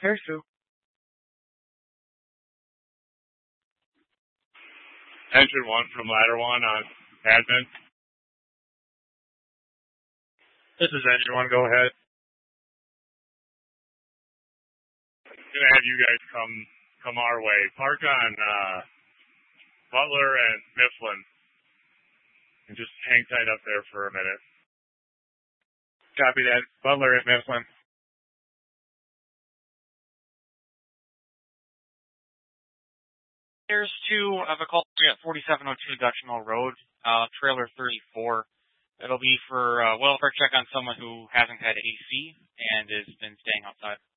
There's Sue. Engine 1 from Ladder 1 on admin. This is Engine 1, go ahead. Gonna have you guys come our way. Park on Butler and Mifflin. And just hang tight up there for a minute. Copy that. Butler at Mifflin. There's two of a call at 4702 Dutch Mill Road, trailer 34. It'll be for welfare check on someone who hasn't had AC and has been staying outside.